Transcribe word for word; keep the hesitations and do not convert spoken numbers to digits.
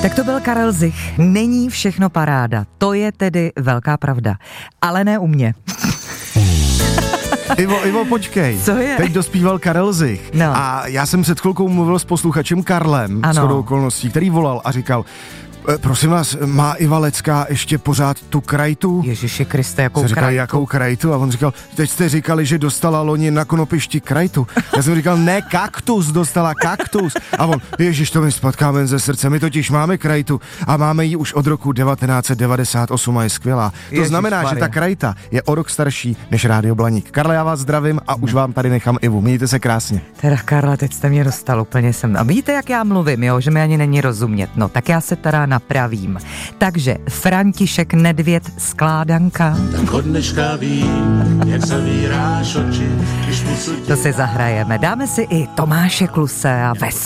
Tak to byl Karel Zich. Není všechno paráda. To je tedy velká pravda. Ale ne u mě. Ivo, Ivo, počkej. Co je? Teď dospíval Karel Zich. No. A já jsem před chvilkou mluvil s posluchačem Karlem, shodou okolností, který volal a říkal: prosím vás, má Iva Lecká ještě pořád tu krajtu? Ježiši Kriste, jakou říkal, krajtu? Jakou krajtu? A on říkal, teď jste říkali, že dostala loni na konopišti krajtu. Já jsem říkal, ne, kaktus, dostala kaktus. A on, ježiš, to mi spadká ven ze srdce, my totiž máme krajtu a máme ji už od roku devatenáct set devadesát osm a je skvělá. To Ježiš znamená, Maria. že ta krajta je o rok starší než Rádio Blaník. Karle, já vás zdravím a už vám tady nechám Ivu. Mějte se krásně. Teda Karla, teď jste mě dostal úplně sem. A víte, jak já mluvím, jo, že mi ani není rozumět. No, tak já se teda napravím. Takže František Nedvěd, Skládanka. Tak od dneška vím, jak zavíráš oči, když musím tě... To si zahrajeme. Dáme si i Tomáše Kluse a Ves.